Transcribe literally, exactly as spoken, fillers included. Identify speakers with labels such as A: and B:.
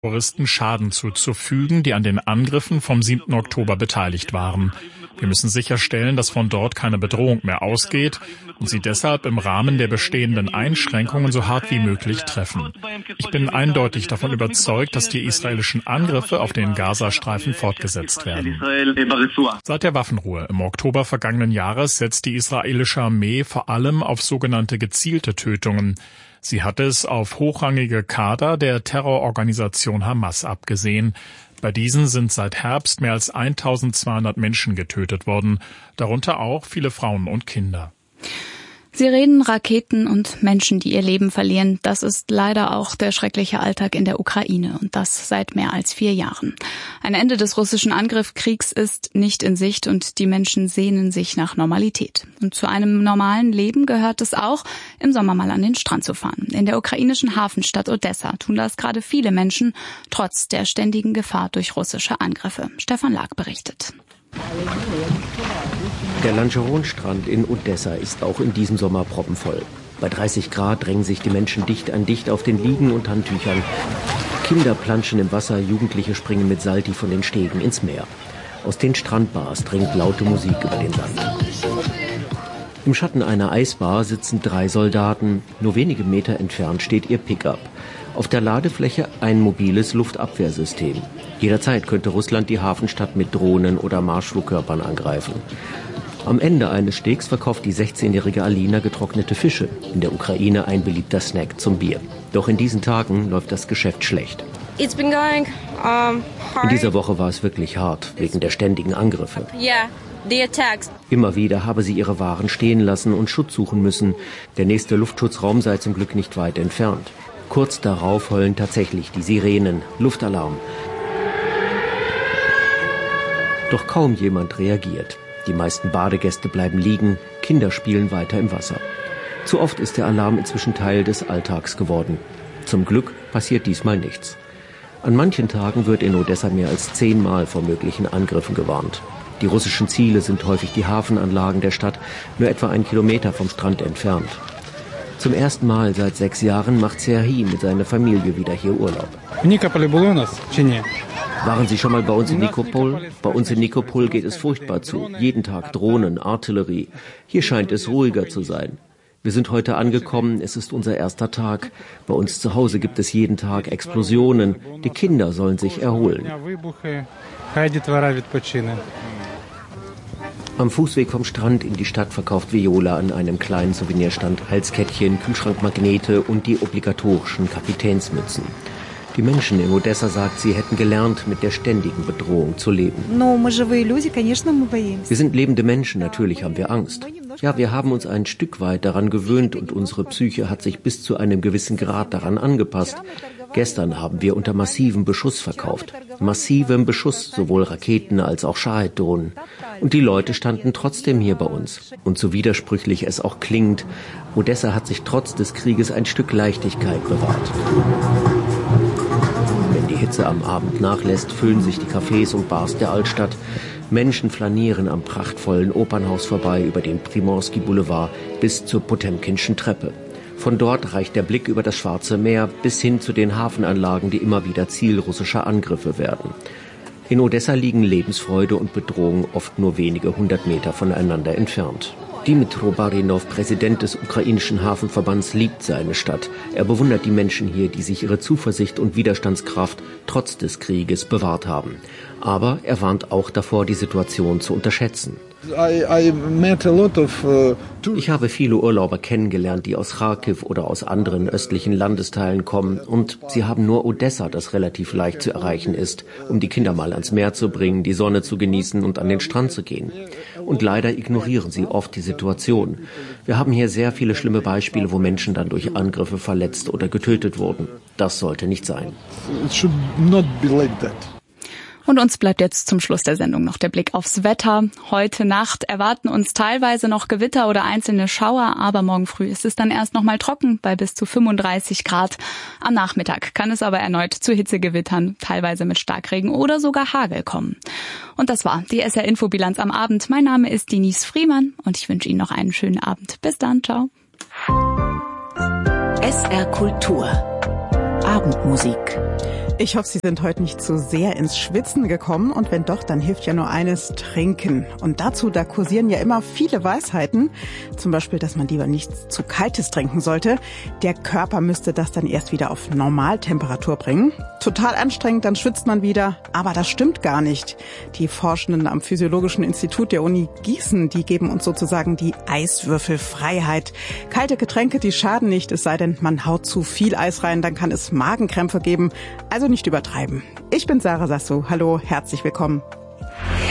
A: Terroristen Schaden zuzufügen, die an den Angriffen vom siebten Oktober beteiligt waren. Wir müssen sicherstellen, dass von dort keine Bedrohung mehr ausgeht und sie deshalb im Rahmen der bestehenden Einschränkungen so hart wie möglich treffen. Ich bin eindeutig davon überzeugt, dass die israelischen Angriffe auf den Gazastreifen fortgesetzt werden. Seit der Waffenruhe im Oktober vergangenen Jahres setzt die israelische Armee vor allem auf sogenannte gezielte Tötungen. Sie hat es auf hochrangige Kader der Terrororganisation Hamas abgesehen. Bei diesen sind seit Herbst mehr als eintausendzweihundert Menschen getötet worden, darunter auch viele Frauen und Kinder.
B: Sie reden Raketen und Menschen, die ihr Leben verlieren. Das ist leider auch der schreckliche Alltag in der Ukraine und das seit mehr als vier Jahren. Ein Ende des russischen Angriffskriegs ist nicht in Sicht und die Menschen sehnen sich nach Normalität. Und zu einem normalen Leben gehört es auch, im Sommer mal an den Strand zu fahren. In der ukrainischen Hafenstadt Odessa tun das gerade viele Menschen, trotz der ständigen Gefahr durch russische Angriffe. Stefan Lag berichtet.
C: Der Langeron-Strand in Odessa ist auch in diesem Sommer proppenvoll. Bei dreißig Grad drängen sich die Menschen dicht an dicht auf den Liegen und Handtüchern. Kinder planschen im Wasser, Jugendliche springen mit Salti von den Stegen ins Meer. Aus den Strandbars dringt laute Musik über den Sand. Im Schatten einer Eisbar sitzen drei Soldaten. Nur wenige Meter entfernt steht ihr Pickup. Auf der Ladefläche ein mobiles Luftabwehrsystem. Jederzeit könnte Russland die Hafenstadt mit Drohnen oder Marschflugkörpern angreifen. Am Ende eines Stegs verkauft die sechzehnjährige Alina getrocknete Fische. In der Ukraine ein beliebter Snack zum Bier. Doch in diesen Tagen läuft das Geschäft schlecht.
D: It's been going, um, hard.
C: In dieser Woche war es wirklich hart, wegen der ständigen Angriffe.
D: Yeah, the attacks.
C: Immer wieder habe sie ihre Waren stehen lassen und Schutz suchen müssen. Der nächste Luftschutzraum sei zum Glück nicht weit entfernt. Kurz darauf heulen tatsächlich die Sirenen. Luftalarm. Doch kaum jemand reagiert. Die meisten Badegäste bleiben liegen, Kinder spielen weiter im Wasser. Zu oft ist der Alarm inzwischen Teil des Alltags geworden. Zum Glück passiert diesmal nichts. An manchen Tagen wird in Odessa mehr als zehnmal vor möglichen Angriffen gewarnt. Die russischen Ziele sind häufig die Hafenanlagen der Stadt, nur etwa einen Kilometer vom Strand entfernt. Zum ersten Mal seit sechs Jahren macht Serhii mit seiner Familie wieder hier Urlaub. Waren Sie schon mal bei uns in Nikopol? Bei uns in Nikopol geht es furchtbar zu. Jeden Tag Drohnen, Artillerie. Hier scheint es ruhiger zu sein. Wir sind heute angekommen, es ist unser erster Tag. Bei uns zu Hause gibt es jeden Tag Explosionen. Die Kinder sollen sich erholen. Am Fußweg vom Strand in die Stadt verkauft Viola an einem kleinen Souvenirstand Halskettchen, Kühlschrankmagnete und die obligatorischen Kapitänsmützen. Die Menschen in Odessa, sagt sie, hätten gelernt, mit der ständigen Bedrohung zu leben. Wir sind lebende Menschen, natürlich haben wir Angst. Ja, wir haben uns ein Stück weit daran gewöhnt und unsere Psyche hat sich bis zu einem gewissen Grad daran angepasst. Gestern haben wir unter massivem Beschuss verkauft. Massivem Beschuss, sowohl Raketen als auch Shahed-Drohnen. Und die Leute standen trotzdem hier bei uns. Und so widersprüchlich es auch klingt, Odessa hat sich trotz des Krieges ein Stück Leichtigkeit bewahrt. Wenn die Hitze am Abend nachlässt, füllen sich die Cafés und Bars der Altstadt. Menschen flanieren am prachtvollen Opernhaus vorbei über den Primorsky Boulevard bis zur Potemkinschen Treppe. Von dort reicht der Blick über das Schwarze Meer bis hin zu den Hafenanlagen, die immer wieder Ziel russischer Angriffe werden. In Odessa liegen Lebensfreude und Bedrohung oft nur wenige hundert Meter voneinander entfernt. Dmytro Barinov, Präsident des ukrainischen Hafenverbands, liebt seine Stadt. Er bewundert die Menschen hier, die sich ihre Zuversicht und Widerstandskraft trotz des Krieges bewahrt haben. Aber er warnt auch davor, die Situation zu unterschätzen. Ich habe viele Urlauber kennengelernt, die aus Kharkiv oder aus anderen östlichen Landesteilen kommen. Und sie haben nur Odessa, das relativ leicht zu erreichen ist, um die Kinder mal ans Meer zu bringen, die Sonne zu genießen und an den Strand zu gehen. Und leider ignorieren sie oft die Situation. Wir haben hier sehr viele schlimme Beispiele, wo Menschen dann durch Angriffe verletzt oder getötet wurden. Das sollte nicht sein.
B: It should not be like that. Und uns bleibt jetzt zum Schluss der Sendung noch der Blick aufs Wetter. Heute Nacht erwarten uns teilweise noch Gewitter oder einzelne Schauer, aber morgen früh ist es dann erst noch mal trocken bei bis zu fünfunddreißig Grad. Am Nachmittag kann es aber erneut zu Hitzegewittern, teilweise mit Starkregen oder sogar Hagel kommen. Und das war die S R-Infobilanz am Abend. Mein Name ist Denise Friemann und ich wünsche Ihnen noch einen schönen Abend. Bis dann, ciao.
E: S R Kultur. Abendmusik. Ich hoffe, Sie sind heute nicht zu sehr ins Schwitzen gekommen und wenn doch, dann hilft ja nur eines, trinken. Und dazu, da kursieren ja immer viele Weisheiten, zum Beispiel, dass man lieber nichts zu Kaltes trinken sollte. Der Körper müsste das dann erst wieder auf Normaltemperatur bringen. Total anstrengend, dann schwitzt man wieder, aber das stimmt gar nicht. Die Forschenden am Physiologischen Institut der Uni Gießen, die geben uns sozusagen die Eiswürfelfreiheit. Kalte Getränke, die schaden nicht, es sei denn, man haut zu viel Eis rein, dann kann es Magenkrämpfe geben. Also nicht übertreiben. Ich bin Sarah Sassou. Hallo, herzlich willkommen.